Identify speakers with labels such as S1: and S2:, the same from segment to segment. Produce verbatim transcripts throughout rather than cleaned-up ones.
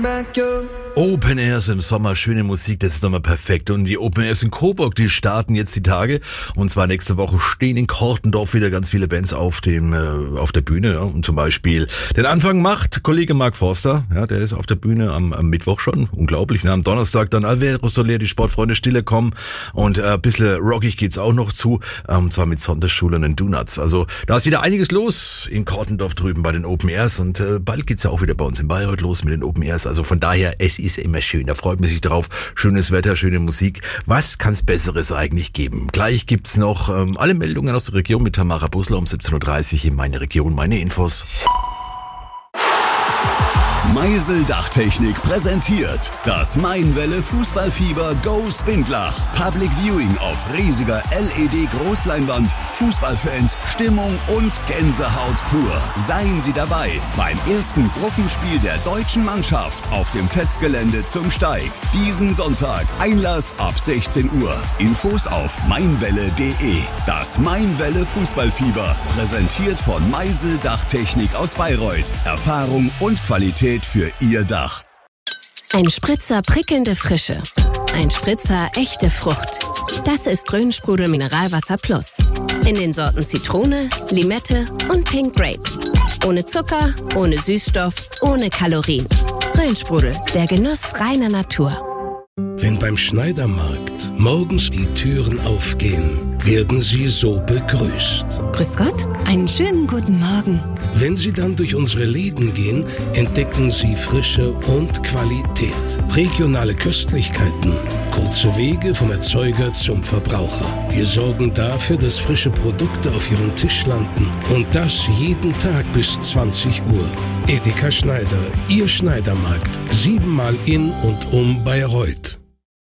S1: Open Airs im Sommer, schöne Musik, das ist doch mal perfekt. Und die Open Airs in Coburg, die starten jetzt die Tage. Und zwar nächste Woche stehen in Kortendorf wieder ganz viele Bands auf dem äh, auf der Bühne. Ja. Und zum Beispiel den Anfang macht Kollege Mark Forster, ja, der ist auf der Bühne am, am Mittwoch schon. Unglaublich. Ne? Am Donnerstag dann Alvaro Soler, die Sportfreunde Stille kommen. Und äh, ein bisschen rockig geht's auch noch zu. Und ähm, zwar mit Sonntagsschule und den Donuts. Also da ist wieder einiges los in Kortendorf drüben bei den Open Airs. Und äh, bald geht's ja auch wieder bei uns in Bayreuth los mit den Open Airs. Also von daher, es ist immer schön. Da freut man sich drauf. Schönes Wetter, schöne Musik. Was kann's Besseres eigentlich geben? Gleich gibt's noch ähm, alle Meldungen aus der Region mit Tamara Busler um siebzehn Uhr dreißig in meine Region, meine Infos.
S2: Meisel Dachtechnik präsentiert das Mainwelle Fußballfieber Go Spindlach. Public Viewing auf riesiger L E D Großleinwand. Fußballfans, Stimmung und Gänsehaut pur. Seien Sie dabei beim ersten Gruppenspiel der deutschen Mannschaft auf dem Festgelände zum Steig. Diesen Sonntag. Einlass ab sechzehn Uhr. Infos auf mainwelle punkt de. Das Mainwelle Fußballfieber präsentiert von Meisel Dachtechnik aus Bayreuth. Erfahrung und Qualität für Ihr Dach.
S3: Ein Spritzer prickelnde Frische. Ein Spritzer echte Frucht. Das ist Rhönsprudel Mineralwasser Plus. In den Sorten Zitrone, Limette und Pink Grape. Ohne Zucker, ohne Süßstoff, ohne Kalorien. Rhönsprudel, der Genuss reiner Natur.
S4: Wenn beim Schneidermarkt morgens die Türen aufgehen, werden Sie so begrüßt.
S5: Grüß Gott, einen schönen guten Morgen.
S4: Wenn Sie dann durch unsere Läden gehen, entdecken Sie Frische und Qualität. Regionale Köstlichkeiten, kurze Wege vom Erzeuger zum Verbraucher. Wir sorgen dafür, dass frische Produkte auf Ihrem Tisch landen. Und das jeden Tag bis zwanzig Uhr. Edeka Schneider, Ihr Schneidermarkt. Siebenmal in und um Bayreuth.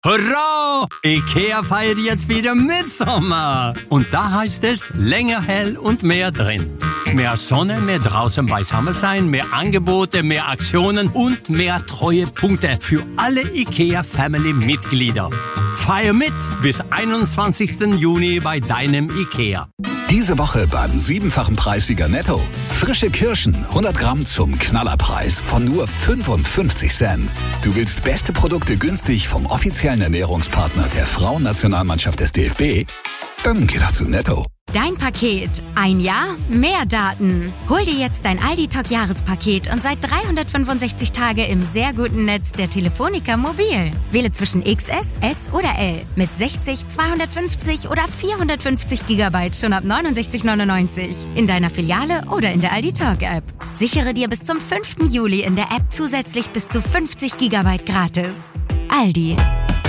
S6: Hurra! Ikea feiert jetzt wieder Mitsommer. Und da heißt es länger hell und mehr drin. Mehr Sonne, mehr draußen beisammen sein, mehr Angebote, mehr Aktionen und mehr Treuepunkte für alle Ikea-Family-Mitglieder. Feier mit bis einundzwanzigsten Juni bei deinem Ikea.
S2: Diese Woche beim siebenfachen Preissieger Netto. Frische Kirschen, hundert Gramm zum Knallerpreis von nur fünfundfünfzig Cent. Du willst beste Produkte günstig vom offiziellen Ernährungspartner der Frauennationalmannschaft des D F B? Dann geh doch zu Netto.
S7: Dein Paket. Ein Jahr, mehr Daten. Hol dir jetzt dein Aldi-Talk-Jahrespaket und seit dreihundertfünfundsechzig Tage im sehr guten Netz der Telefonica Mobil. Wähle zwischen X S, S oder L mit sechzig, zweihundertfünfzig oder vierhundertfünfzig Gigabyte schon ab neunundsechzig neunundneunzig. In deiner Filiale oder in der Aldi-Talk-App. Sichere dir bis zum fünften Juli in der App zusätzlich bis zu fünfzig Gigabyte gratis. Aldi.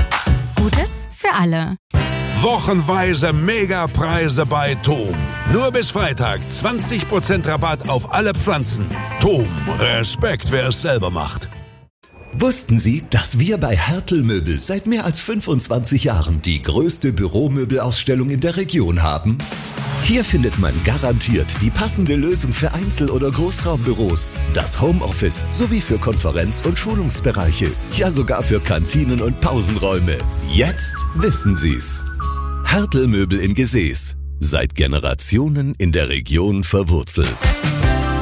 S7: Gutes für alle.
S8: Wochenweise Megapreise bei Thom. Nur bis Freitag zwanzig Prozent Rabatt auf alle Pflanzen. Thom, Respekt, wer es selber macht.
S9: Wussten Sie, dass wir bei Hertel Möbel seit mehr als fünfundzwanzig Jahren die größte Büromöbelausstellung in der Region haben? Hier findet man garantiert die passende Lösung für Einzel- oder Großraumbüros, das Homeoffice sowie für Konferenz- und Schulungsbereiche, ja sogar für Kantinen und Pausenräume. Jetzt wissen Sie's. Hertel Möbel in Gesäß. Seit Generationen in der Region verwurzelt.